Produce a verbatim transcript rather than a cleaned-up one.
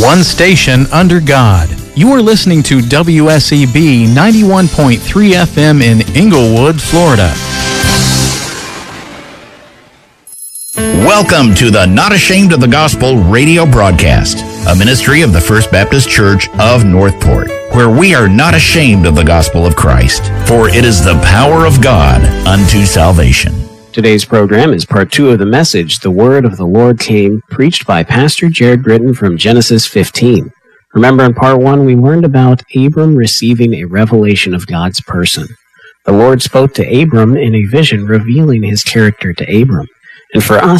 One station under God. You are listening to W S E B ninety-one point three F M in Inglewood, Florida. Welcome to the Not Ashamed of the Gospel radio broadcast, a ministry of the First Baptist Church of Northport, where we are not ashamed of the gospel of Christ, for it is the power of God unto salvation. Today's program is part two of the message, The Word of the Lord Came, preached by Pastor Jared Britton from Genesis fifteen. Remember, in part one, we learned about Abram receiving a revelation of God's person. The Lord spoke to Abram in a vision, revealing his character to Abram. And for us,